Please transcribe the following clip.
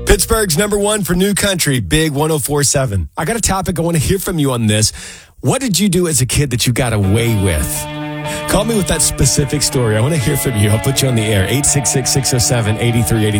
Pittsburgh's number one for new country, Big 104.7. I got a topic. I want to hear from you on this. What did you do as a kid that you got away with? Call me with that specific story. I want to hear from you. I'll put you on the air. 866-607-8383.